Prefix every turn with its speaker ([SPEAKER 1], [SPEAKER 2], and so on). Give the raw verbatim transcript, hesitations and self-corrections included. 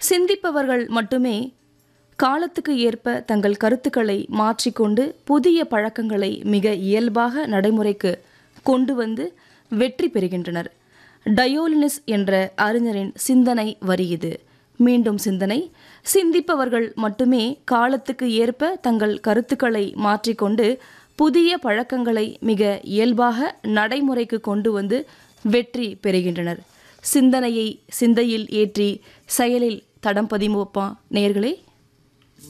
[SPEAKER 1] சிந்திப்பவர்கள் மட்டுமே காலத்துக்கு ஏற்ப தங்கள் கருத்துக்களை மாற்றிக்கொண்டு புதிய பழக்கங்களை மிக இயல்பாக நடைமுறைக்கு கொண்டு வந்து வெற்றி பெறுகின்றனர். டயோலினிஸ் என்ற அறிஞரின் சிந்தனை வரி இது. மீண்டும் சிந்தனை. சிந்திப்பவர்கள் மட்டுமே காலத்துக்கு ஏற்ப தங்கள் கருத்துக்களை மாற்றிக்கொண்டு புதிய பழக்கங்களை மிக இயல்பாக நடைமுறைக்கு கொண்டு வந்து வெற்றி பெறுகின்றனர். சிந்தனையை சிந்தையில் ஏற்றி செயலில் தடம் பதிமோப்பா நேயர்களே.